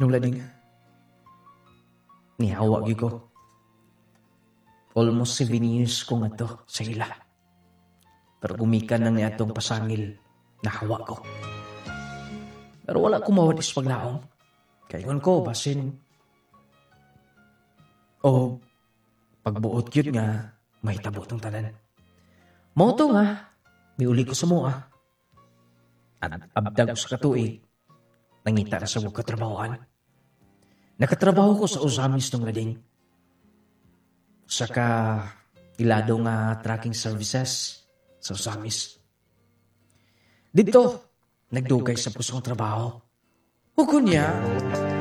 Nung lading, nihawa gyud ko. Almost 7 years ko nga to sa ila. Pero gumikan na ni atong pasangil, nahawa ko. Pero wala ko mawadis paglaong. Kayon ko, basin. O, pagbuot yun nga, may tabot ng tanan. Moto nga, miuli ko sa mua. At abdag ko sa katuig, nangita na sa huwag katrabahoan. Nakatrabaho ko sa Usamis ng lading. Saka, ilado nga tracking services sa Usamis. Dito, nagdugay sa pusong trabaho. Hukon niya,